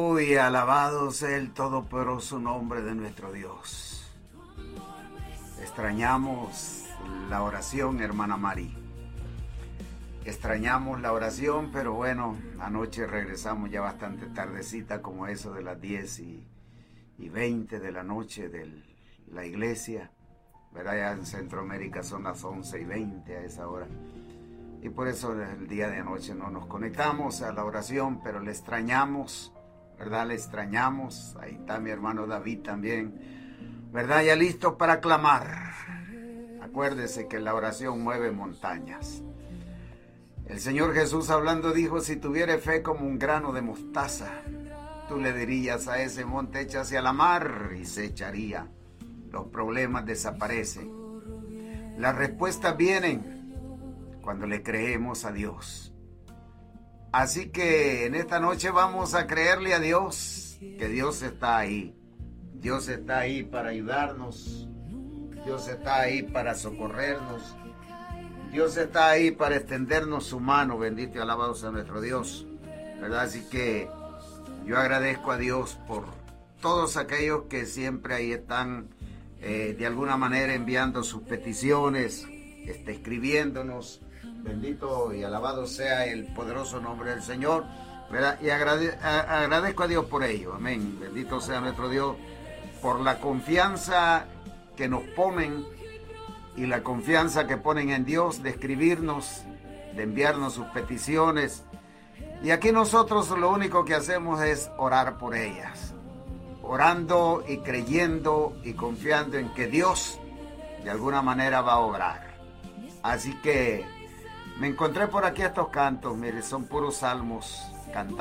Y alabado sea el todopoderoso nombre de nuestro Dios. Extrañamos la oración, hermana Mari. Extrañamos la oración, pero bueno, anoche regresamos ya bastante tardecita, como eso de las 10:20 de la noche de la iglesia. ¿Verdad? Ya en Centroamérica son las 11:20 a esa hora. Y por eso el día de anoche no nos conectamos a la oración, pero le extrañamos. ¿Verdad? Le extrañamos. Ahí está mi hermano David también. ¿Verdad? Ya listo para clamar. Acuérdese que la oración mueve montañas. El Señor Jesús hablando dijo, si tuviera fe como un grano de mostaza, tú le dirías a ese monte, echa hacia la mar, y se echaría. Los problemas desaparecen. Las respuestas vienen cuando le creemos a Dios. Así que en esta noche vamos a creerle a Dios, que Dios está ahí. Dios está ahí para ayudarnos. Dios está ahí para socorrernos. Dios está ahí para extendernos su mano. Bendito y alabado sea nuestro Dios. ¿Verdad? Así que yo agradezco a Dios por todos aquellos que siempre ahí están de alguna manera enviando sus peticiones, escribiéndonos. Bendito y alabado sea el poderoso nombre del Señor, ¿verdad? Y agradezco a Dios por ello, amén. Bendito sea nuestro Dios por la confianza que nos ponen y la confianza que ponen en Dios de escribirnos, de enviarnos sus peticiones. Y aquí nosotros lo único que hacemos es orar por ellas, orando y creyendo y confiando en que Dios de alguna manera va a obrar. Así que me encontré por aquí estos cantos, mire, son puros salmos cantados.